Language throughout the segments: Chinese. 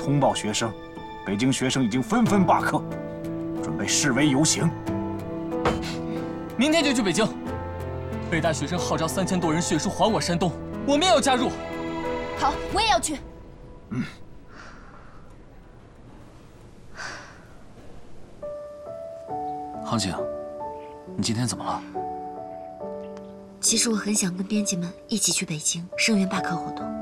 通报学生，北京学生已经纷纷罢课，准备示威游行。 明天就去北京。北大学生号召3000多人血书还我山东，我们也要加入。 好，我也要去。 杭景，你今天怎么了？ 其实我很想跟编辑们一起去北京声援罢课活动。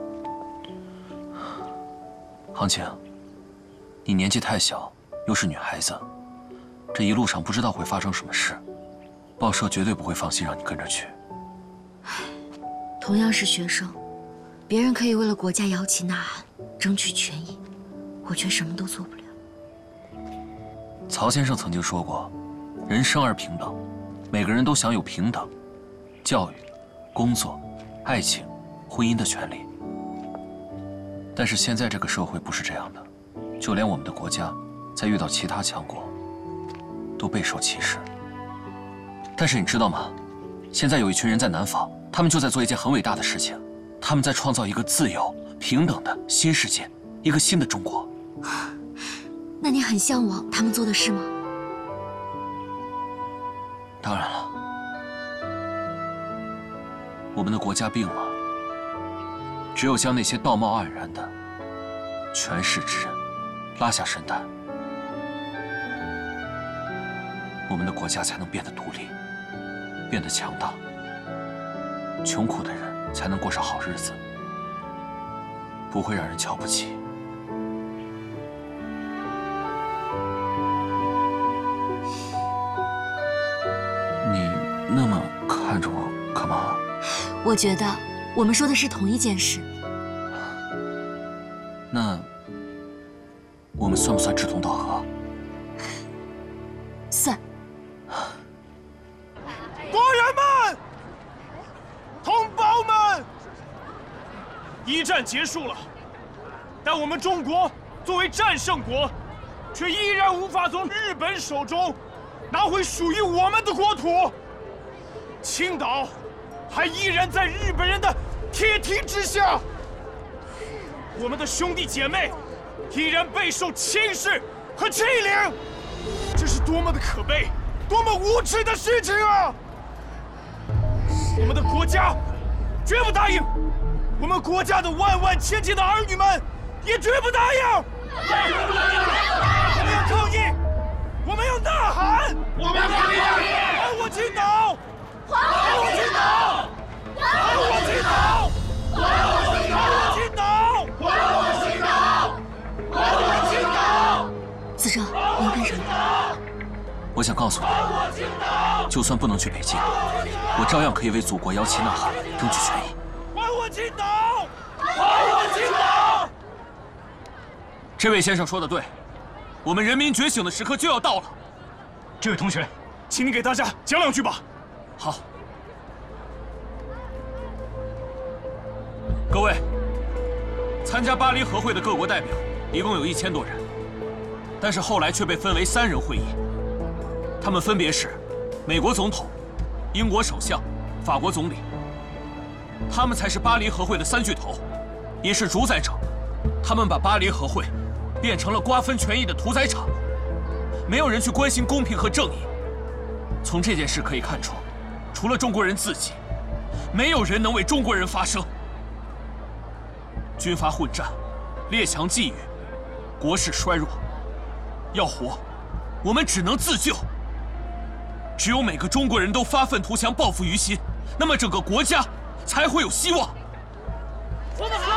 杭景，你年纪太小，又是女孩子，这一路上不知道会发生什么事，报社绝对不会放心让你跟着去。 同样是学生，别人可以为了国家摇旗呐喊，争取权益，我却什么都做不了。 曹先生曾经说过，人生而平等，每个人都享有平等、教育、工作、爱情、婚姻的权利。但是现在这个社会不是这样的，就连我们的国家，在遇到其他强国，都备受歧视。但是你知道吗？现在有一群人在南方，他们就在做一件很伟大的事情，他们在创造一个自由、平等的新世界，一个新的中国。 那你很向往他们做的事吗？ 当然了，我们的国家病了，只有将那些道貌岸然的权势之人拉下神坛，我们的国家才能变得独立，变得强大，穷苦的人才能过上好日子，不会让人瞧不起。你那么看着我干嘛？ 我觉得我们说的是同一件事。 那我们算不算志同道合？ 算。 国人们，同胞们，一战结束了，但我们中国作为战胜国，却依然无法从日本手中拿回属于我们的国土。青岛还依然在日本人的铁蹄之下，我们的兄弟姐妹依然备受轻视和欺凌，这是多么的可悲，多么无耻的事情啊！我们的国家绝不答应，我们国家的万万千千的儿女们也绝不答应。我们要抗议，我们要呐喊，我们要抗议！还我青岛！还我青岛！还我青岛！还我青岛！还我青岛！还我青岛！ 子正，你要干什么？ 我想告诉你，就算不能去北京，我照样可以为祖国摇旗呐喊，争取权益。 还我青岛！还我青岛！ 这位先生说的对，我们人民觉醒的时刻就要到了。 这位同学，请你给大家讲两句吧。 好，各位，参加巴黎和会的各国代表一共有1000多人，但是后来却被分为3人会议，他们分别是美国总统、英国首相、法国总理。他们才是巴黎和会的3巨头，也是主宰者。他们把巴黎和会变成了瓜分权益的屠宰场，没有人去关心公平和正义。从这件事可以看出，除了中国人自己，没有人能为中国人发声。军阀混战，列强觊觎，国势衰弱。要活，我们只能自救。只有每个中国人都发愤图强、抱负于心，那么整个国家才会有希望。说得好！